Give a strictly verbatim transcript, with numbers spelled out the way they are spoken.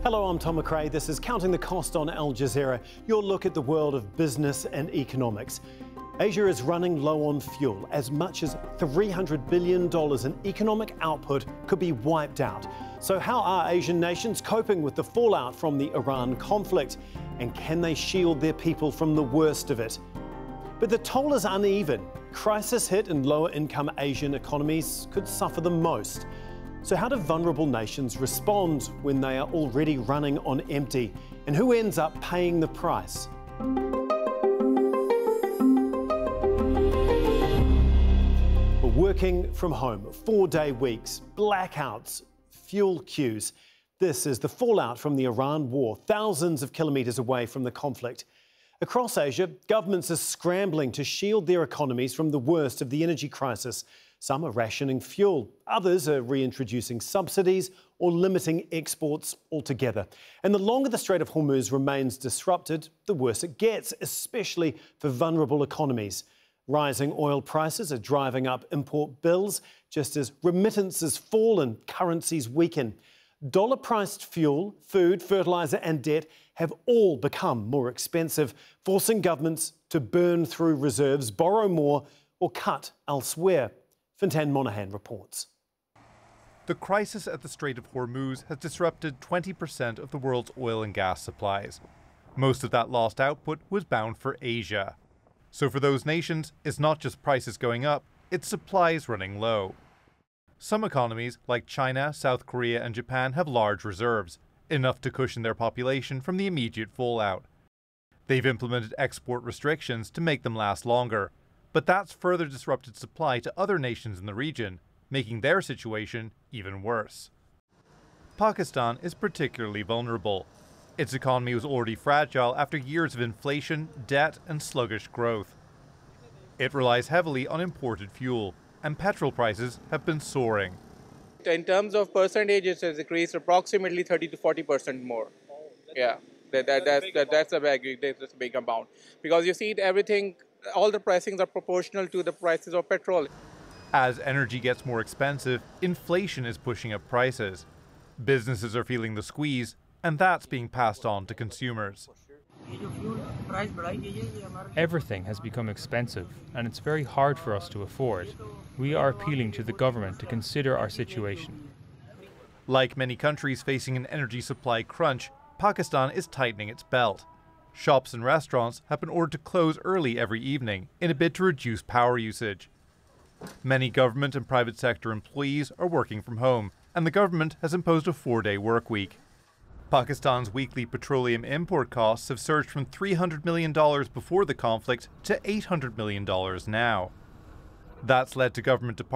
Hello, I'm Tom McRae. This is Counting the Cost on Al Jazeera, your look at the world of business and economics. Asia is running low on fuel. As much as three hundred billion dollars in economic output could be wiped out. So how are Asian nations coping with the fallout from the Iran conflict? And can they shield their people from the worst of it? But the toll is uneven. Crisis hit and lower income Asian economies could suffer the most. So how do vulnerable nations respond when they are already running on empty? And who ends up paying the price? Well, working from home, four-day weeks, blackouts, fuel queues. This is the fallout from the Iran war, thousands of kilometres away from the conflict. Across Asia, governments are scrambling to shield their economies from the worst of the energy crisis. Some are rationing fuel, others are reintroducing subsidies or limiting exports altogether. And the longer the Strait of Hormuz remains disrupted, the worse it gets, especially for vulnerable economies. Rising oil prices are driving up import bills, just as remittances fall and currencies weaken. Dollar-priced fuel, food, fertiliser and debt have all become more expensive, forcing governments to burn through reserves, borrow more or cut elsewhere. Fintan Monahan reports. The crisis at the Strait of Hormuz has disrupted twenty percent of the world's oil and gas supplies. Most of that lost output was bound for Asia. So for those nations, it's not just prices going up, it's supplies running low. Some economies, like China, South Korea and Japan, have large reserves, enough to cushion their population from the immediate fallout. They've implemented export restrictions to make them last longer. But that's further disrupted supply to other nations in the region, making their situation even worse. Pakistan is particularly vulnerable. Its economy was already fragile after years of inflation, debt and sluggish growth. It relies heavily on imported fuel, and petrol prices have been soaring. In terms of percentages, it's increased approximately thirty to forty percent more. Yeah, that, that, that's, that, that's, a big, that's a big amount. Because you see, everything, all the pricings are proportional to the prices of petrol. As energy gets more expensive, inflation is pushing up prices. Businesses are feeling the squeeze, and that's being passed on to consumers. Everything has become expensive, and it's very hard for us to afford. We are appealing to the government to consider our situation. Like many countries facing an energy supply crunch, Pakistan is tightening its belt. Shops and restaurants have been ordered to close early every evening in a bid to reduce power usage. Many government and private sector employees are working from home, and the government has imposed a four-day work week. Pakistan's weekly petroleum import costs have surged from three hundred million dollars before the conflict to eight hundred million dollars now. That's led to government departments